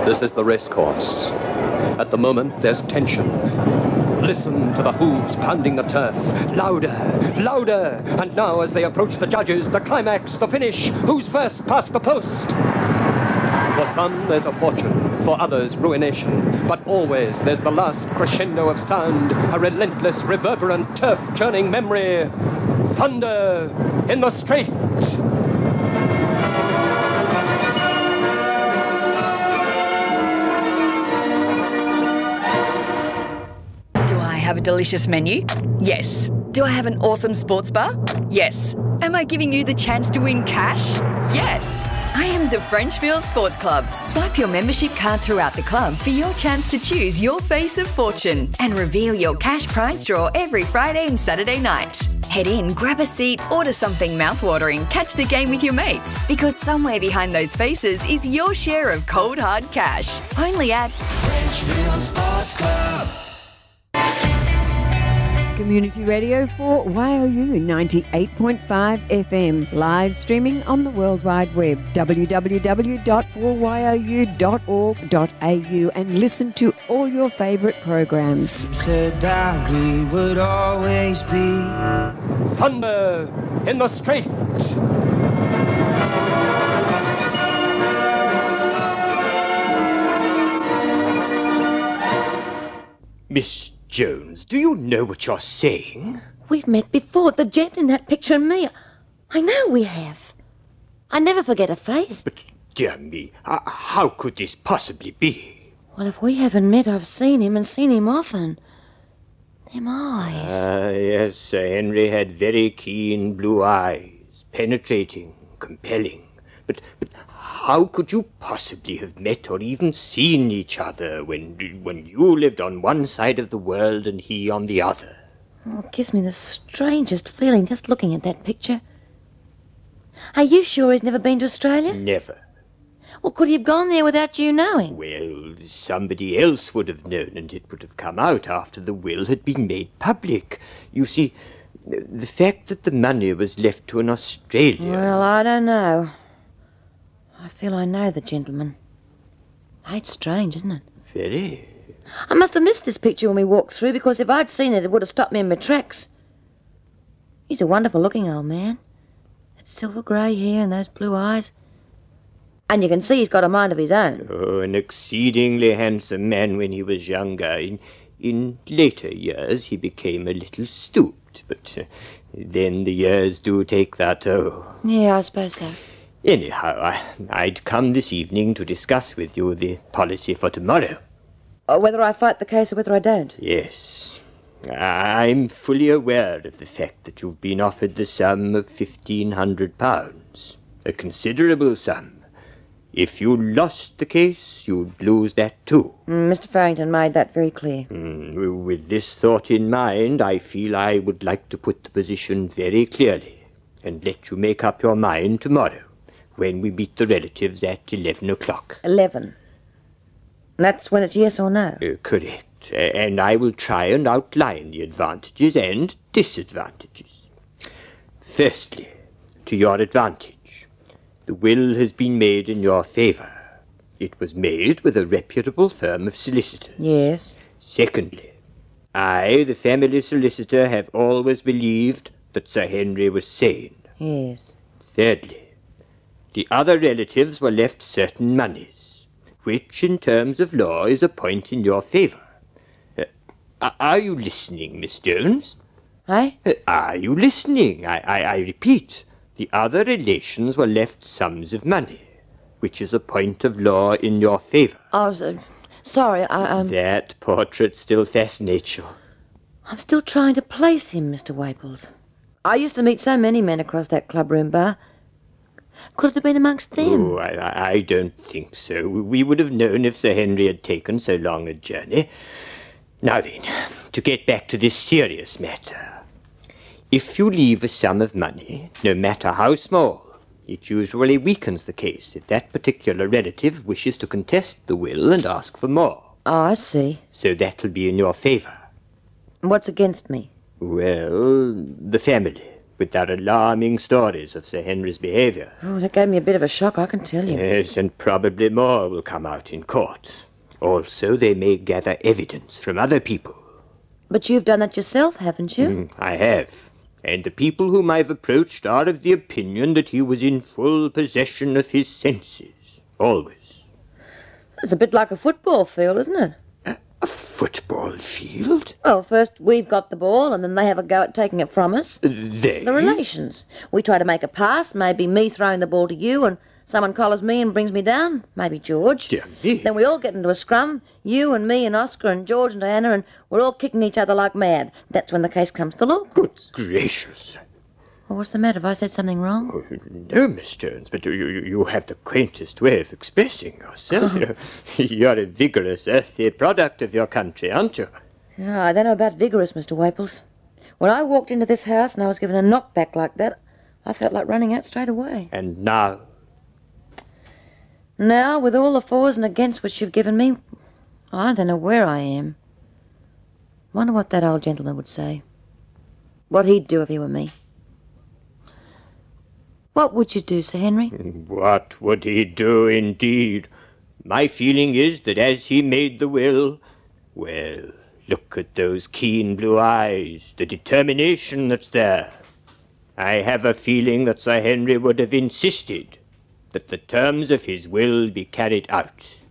This is the racecourse. At the moment, there's tension. Listen to the hooves pounding the turf. Louder, louder. And now, as they approach the judges, the climax, the finish. Who's first past the post? For some, there's a fortune. For others, ruination. But always, there's the last crescendo of sound. A relentless, reverberant, turf-churning memory. Thunder in the Strait. Have a delicious menu? Yes. Do I have an awesome sports bar? Yes. Am I giving you the chance to win cash? Yes. I am the Frenchville Sports Club. Swipe your membership card throughout the club for your chance to choose your face of fortune and reveal your cash prize draw every Friday and Saturday night. Head in, grab a seat, order something mouthwatering, catch the game with your mates, because somewhere behind those faces is your share of cold hard cash. Only at Frenchville Sports Club. Community radio for YOU 98.5 FM. Live streaming on the World Wide Web. www.4you.org.au and listen to all your favourite programs. You said that we would always be. Thunder in the Strait. Miss Jones, do you know what you're saying? We've met before, the gent in that picture and me. I know we have. I never forget a face. But, dear me, how could this possibly be? Well, if we haven't met, I've seen him and seen him often. Them eyes. Yes, Sir Henry had very keen blue eyes, penetrating, compelling. But how could you possibly have met or even seen each other when you lived on one side of the world and he on the other? Oh, it gives me the strangest feeling just looking at that picture. Are you sure he's never been to Australia? Never. Well, could he have gone there without you knowing? Well, somebody else would have known, and it would have come out after the will had been made public. You see, the fact that the money was left to an Australian... Well, I don't know. I feel I know the gentleman. It's strange, isn't it? Very. I must have missed this picture when we walked through, because if I'd seen it, it would have stopped me in my tracks. He's a wonderful-looking old man. That silver grey hair and those blue eyes. And you can see he's got a mind of his own. Oh, an exceedingly handsome man when he was younger. In later years, he became a little stooped, but then the years do take their toll. Yeah, I suppose so. Anyhow, I'd come this evening to discuss with you the policy for tomorrow. Whether I fight the case or whether I don't? Yes. I'm fully aware of the fact that you've been offered the sum of £1,500. A considerable sum. If you lost the case, you'd lose that too. Mr. Farrington made that very clear. With this thought in mind, I feel I would like to put the position very clearly and let you make up your mind tomorrow, when we meet the relatives at 11 o'clock. 11. That's when it's yes or no? Correct. And I will try and outline the advantages and disadvantages. Firstly, to your advantage. The will has been made in your favour. It was made with a reputable firm of solicitors. Yes. Secondly, I, the family solicitor, have always believed that Sir Henry was sane. Yes. Thirdly, the other relatives were left certain moneys, which, in terms of law, is a point in your favour. Are you listening, Miss Jones? Aye? Are you listening? I repeat. The other relations were left sums of money, which is a point of law in your favour. I was... sorry, That portrait still fascinates you. I'm still trying to place him, Mr. Waples. I used to meet so many men across that clubroom bar. Could it have been amongst them? Oh, I don't think so. We would have known if Sir Henry had taken so long a journey. Now then, to get back to this serious matter. If you leave a sum of money, no matter how small, it usually weakens the case if that particular relative wishes to contest the will and ask for more. Oh, I see. So that'll be in your favour. What's against me? Well, the family. with their alarming stories of Sir Henry's behaviour. Oh, that gave me a bit of a shock, I can tell you. Yes, and probably more will come out in court. Also, they may gather evidence from other people. But you've done that yourself, haven't you? I have. And the people whom I've approached are of the opinion that he was in full possession of his senses. Always. It's a bit like a football field, isn't it? A football field? Well, first we've got the ball, and then they have a go at taking it from us. They? The relations. We try to make a pass, maybe me throwing the ball to you, and someone collars me and brings me down, maybe George. Dear me. Then we all get into a scrum, you and me and Oscar and George and Diana, and we're all kicking each other like mad. That's when the case comes to law courts. Gracious. Well, what's the matter? Have I said something wrong? No, Miss Jones, but you have the quaintest way of expressing yourself. You're a vigorous, earthy product of your country, aren't you? No, I don't know about vigorous, Mr. Waples. When I walked into this house and I was given a knockback like that, I felt like running out straight away. And now? Now, with all the fors and against which you've given me, I don't know where I am. Wonder what that old gentleman would say. What he'd do if he were me. What would you do, Sir Henry? What would he do, indeed? My feeling is that as he made the will, well, look at those keen blue eyes, the determination that's there. I have a feeling that Sir Henry would have insisted that the terms of his will be carried out.